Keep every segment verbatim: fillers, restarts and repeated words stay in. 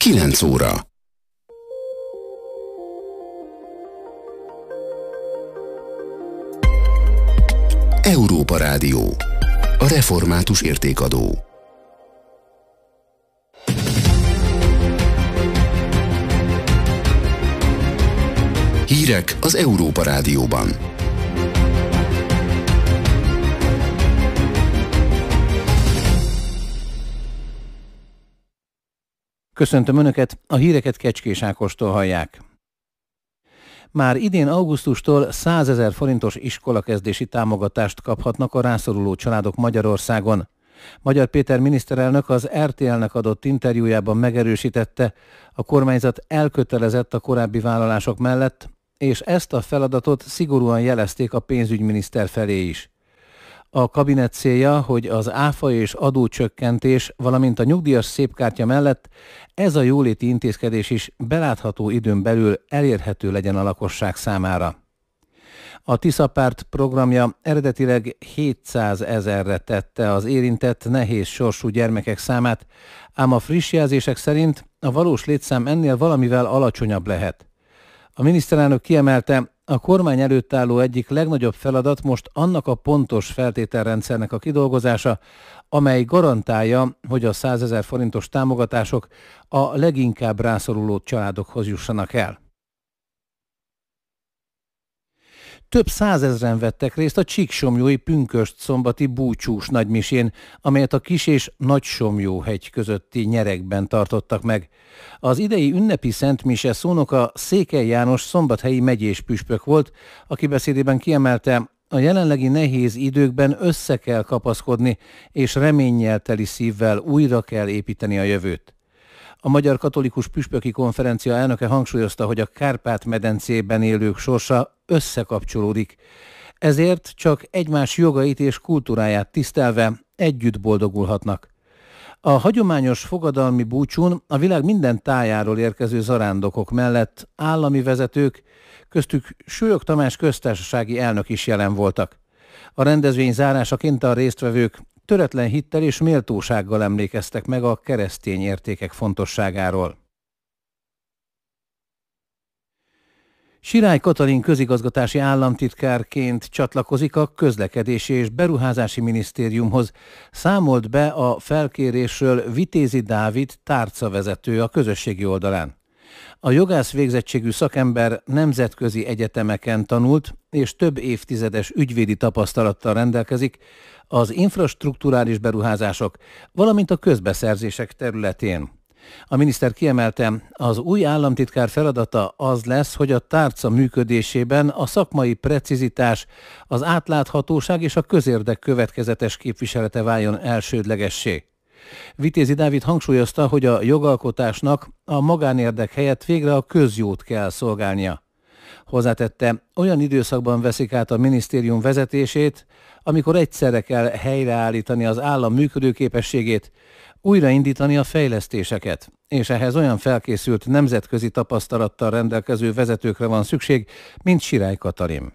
kilenc óra. Európa Rádió. A református értékadó. Hírek az Európa Rádióban. Köszöntöm Önöket, a híreket Kecskés Ákostól hallják. Már idén augusztustól százezer forintos iskolakezdési támogatást kaphatnak a rászoruló családok Magyarországon. Magyar Péter miniszterelnök az er té el-nek adott interjújában megerősítette, a kormányzat elkötelezett a korábbi vállalások mellett, és ezt a feladatot szigorúan jelezték a pénzügyminiszter felé is. A kabinet célja, hogy az áfa és adócsökkentés, valamint a nyugdíjas szépkártya mellett ez a jóléti intézkedés is belátható időn belül elérhető legyen a lakosság számára. A Tisza Párt programja eredetileg hétszázezerre tette az érintett nehéz sorsú gyermekek számát, ám a friss jelzések szerint a valós létszám ennél valamivel alacsonyabb lehet. A miniszterelnök kiemelte, a kormány előtt álló egyik legnagyobb feladat most annak a pontos feltételrendszernek a kidolgozása, amely garantálja, hogy a százezer forintos támogatások a leginkább rászoruló családokhoz jussanak el. Több százezren vettek részt a csíksomlyói pünkösd-szombati búcsús nagymisén, amelyet a Kis- és Nagysomlyó-hegy közötti nyeregben tartottak meg. Az idei ünnepi szentmise szónoka Székely János szombathelyi megyés püspök volt, aki beszédében kiemelte, a jelenlegi nehéz időkben össze kell kapaszkodni, és reménnyel teli szívvel újra kell építeni a jövőt. A Magyar Katolikus Püspöki Konferencia elnöke hangsúlyozta, hogy a Kárpát-medencében élők sorsa összekapcsolódik. Ezért csak egymás jogait és kultúráját tisztelve együtt boldogulhatnak. A hagyományos fogadalmi búcsún a világ minden tájáról érkező zarándokok mellett állami vezetők, köztük Súlyog Tamás köztársasági elnök is jelen voltak. A rendezvény zárásaként a résztvevők töretlen hittel és méltósággal emlékeztek meg a keresztény értékek fontosságáról. Sirály Katalin közigazgatási államtitkárként csatlakozik a Közlekedési és Beruházási Minisztériumhoz, számolt be a felkérésről Vitézi Dávid tárcavezető a közösségi oldalán. A jogász végzettségű szakember nemzetközi egyetemeken tanult, és több évtizedes ügyvédi tapasztalattal rendelkezik az infrastrukturális beruházások, valamint a közbeszerzések területén. A miniszter kiemelte, az új államtitkár feladata az lesz, hogy a tárca működésében a szakmai precizitás, az átláthatóság és a közérdek következetes képviselete váljon elsődlegessé. Vitézi Dávid hangsúlyozta, hogy a jogalkotásnak a magánérdek helyett végre a közjót kell szolgálnia. Hozzátette, olyan időszakban veszik át a minisztérium vezetését, amikor egyszerre kell helyreállítani az állam működőképességét, újraindítani a fejlesztéseket, és ehhez olyan felkészült nemzetközi tapasztalattal rendelkező vezetőkre van szükség, mint Sirály Katalin.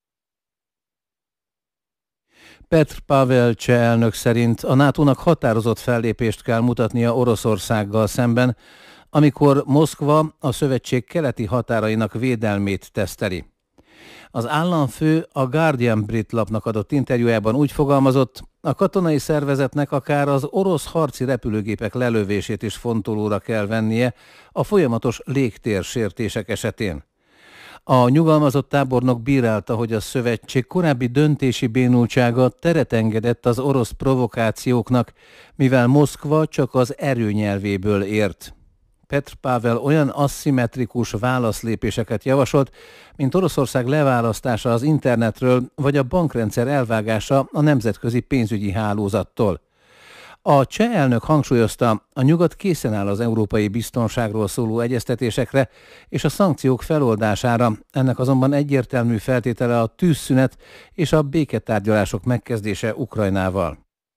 Petr Pavel cseh elnök szerint a nátónak határozott fellépést kell mutatnia Oroszországgal szemben, amikor Moszkva a szövetség keleti határainak védelmét teszteli. Az államfő a Guardian brit lapnak adott interjújában úgy fogalmazott, a katonai szervezetnek akár az orosz harci repülőgépek lelövését is fontolóra kell vennie a folyamatos légtérsértések esetén. A nyugalmazott tábornok bírálta, hogy a szövetség korábbi döntési bénultsága teret engedett az orosz provokációknak, mivel Moszkva csak az erőnyelvéből ért. Petr Pavel olyan aszimmetrikus válaszlépéseket javasolt, mint Oroszország leválasztása az internetről, vagy a bankrendszer elvágása a nemzetközi pénzügyi hálózattól. A cseh elnök hangsúlyozta, a nyugat készen áll az európai biztonságról szóló egyeztetésekre és a szankciók feloldására, ennek azonban egyértelmű feltétele a tűzszünet és a béketárgyalások megkezdése Ukrajnával.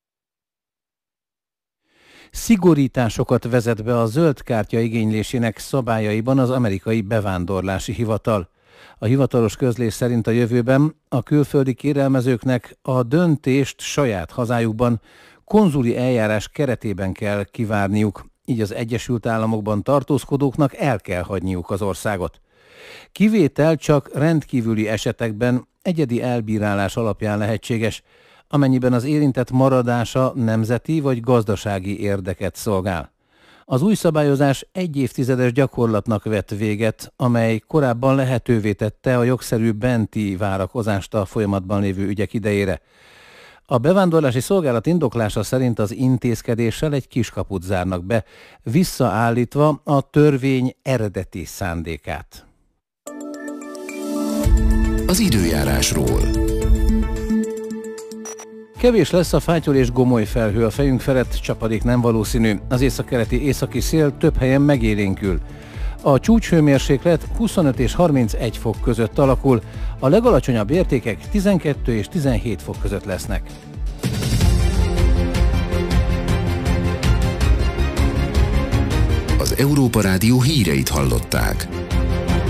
Szigorításokat vezet be a zöld kártya igénylésének szabályaiban az amerikai bevándorlási hivatal. A hivatalos közlés szerint a jövőben a külföldi kérelmezőknek a döntést saját hazájukban konzuli eljárás keretében kell kivárniuk, így az Egyesült Államokban tartózkodóknak el kell hagyniuk az országot. Kivétel csak rendkívüli esetekben egyedi elbírálás alapján lehetséges, amennyiben az érintett maradása nemzeti vagy gazdasági érdeket szolgál. Az új szabályozás egy évtizedes gyakorlatnak vett véget, amely korábban lehetővé tette a jogszerű benti várakozást a folyamatban lévő ügyek idejére. A bevándorlási szolgálat indoklása szerint az intézkedéssel egy kiskaput zárnak be, visszaállítva a törvény eredeti szándékát. Az időjárásról. Kevés lesz a fátyol és gomoly felhő a fejünk felett, csapadék nem valószínű. Az északkeleti északi szél több helyen megélénkül. A csúcshőmérséklet huszonöt és harmincegy fok között alakul, a legalacsonyabb értékek tizenkettő és tizenhét fok között lesznek. Az Európa Rádió híreit hallották.